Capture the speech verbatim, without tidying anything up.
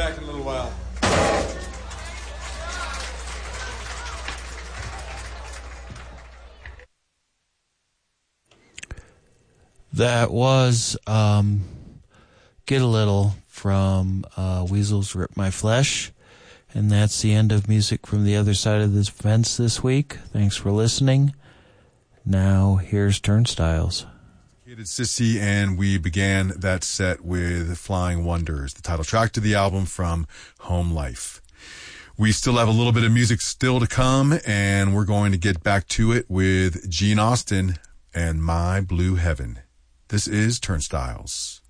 back in a little while. That was um, Get a Little from uh, Weasels Rip My Flesh. And that's the end of Music from the Other Side of the Fence this week. Thanks for listening. Now, here's Turnstiles. It's Sissy, and we began that set with Flying Wonders, the title track to the album from Home Life. We still have a little bit of music still to come, and we're going to get back to it with Gene Austin and My Blue Heaven. This is Turnstiles.